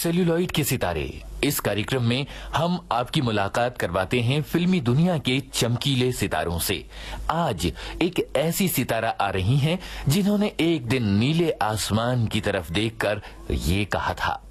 Celluloid के सितारे। इस कार्यक्रम में हम आपकी मुलाकात करवाते हैं फिल्मी दुनिया के चमकीले सितारों से। आज एक ऐसी सितारा आ रही हैं जिन्होंने एक दिन नीले आसमान की तरफ देखकर ये कहा था,